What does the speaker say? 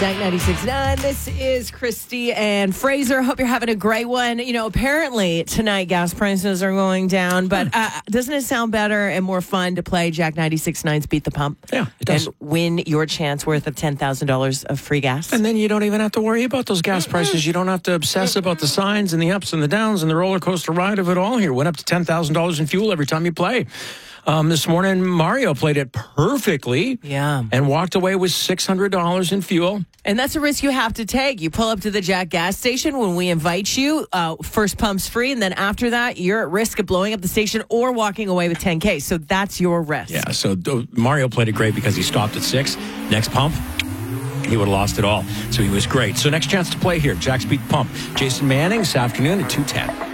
Jack 96.9. This is Christy and Fraser. Hope you're having a great one. You know, apparently tonight gas prices are going down, but doesn't it sound better and more fun to play Jack 96.9's Beat the Pump? Yeah, it does. And win your chance worth of $10,000 of free gas. And then you don't even have to worry about those gas prices. You don't have to obsess about the signs and the ups and the downs and the roller coaster ride of it all here. Went up to $10,000 in fuel every time you play. This morning, Mario played it perfectly. Yeah. And walked away with $600 in fuel. And that's a risk you have to take. You pull up to the Jack gas station when we invite you. First pump's free, and then after that, you're at risk of blowing up the station or walking away with $10K. So that's your risk. Yeah, so Mario played it great because he stopped at 6. Next pump, he would have lost it all. So he was great. So next chance to play here, Jack's Beat the Pump. Jason Manning this afternoon at 2:10.